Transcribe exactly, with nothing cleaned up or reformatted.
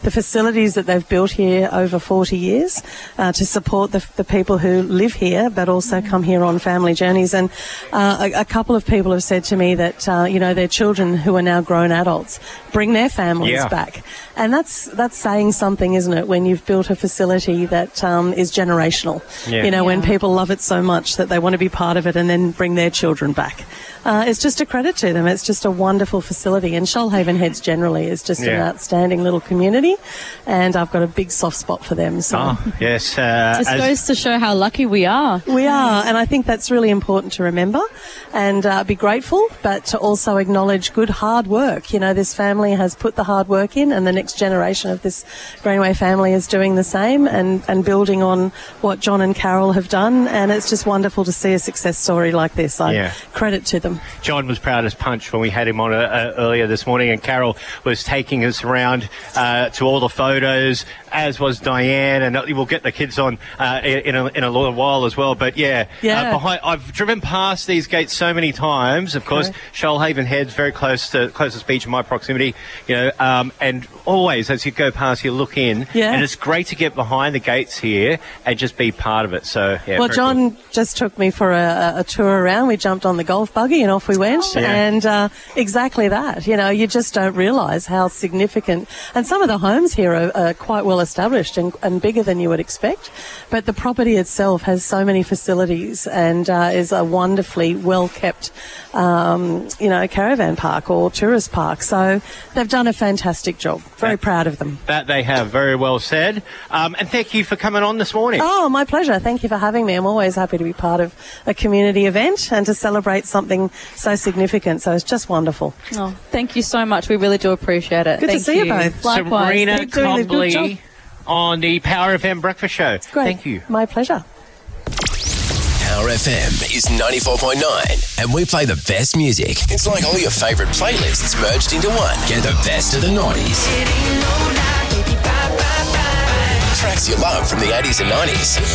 the facilities that they've built here over forty years uh, to support the, the people who live here but also come here on family journeys. And uh, a, a couple of people have said to me that, uh, you know, their children who are now grown adults bring their families yeah. back. And that's that's saying something, isn't it, when you've built a facility that um, is generational. Yeah. You know, Yeah. when people love it so much that they want to be part of it and then bring their children back. Uh, it's just a credit to them. It's just a wonderful facility. And Shoalhaven Heads generally is just an Yeah. outstanding little community. And I've got a big soft spot for them. So Oh, yes. Uh, Just as- goes to show how lucky we are. we are. And I think that's really important to remember and uh, be grateful, but to also acknowledge good hard work. You know, this family has put the hard work in and the next generation of this Greenway family is doing the same and, and building on what John and Carol have done. And it's just wonderful to see a success story like this. I Yeah. credit to them. John was proud as punch when we had him on uh, uh, earlier this morning, and Carol was taking us around uh, to all the photos, as was Diane, and we'll get the kids on uh, in, a, in a little while as well. But yeah, Yeah. Uh, behind, I've driven past these gates so many times. Of course, Okay. Shoalhaven Heads, very close to closest beach in my proximity. You know, um, and always as you go past, you look in, Yeah. and it's great to get behind the gates here and just be part of it. So yeah, Well, very John cool. just took me for a, a tour around. We jumped on the golf buggy and off we went. Yeah. And uh, exactly that. You know, you just don't realise how significant. And some of the homes here are, are quite well established and, and bigger than you would expect. But the property itself has so many facilities and uh, is a wonderfully well kept, um, you know, caravan park or tourist park. So they've done a fantastic job. Very Yeah. proud of them. That they have, very well said. Um, and thank you for coming on this morning. Oh, my pleasure. Thank you for having me. I'm always happy to be part of a community event and to celebrate something so significant. So it's just wonderful. Oh, thank you so much. We really do appreciate it. Good to Thank see you both. Likewise. Serena Keep doing a good job. Combley on the Power F M Breakfast Show. Great. Thank you. My pleasure. Power F M is ninety-four point nine, and we play the best music. It's like all your favourite playlists merged into one. Get the best of the nineties. Tracks you love from the eighties and nineties.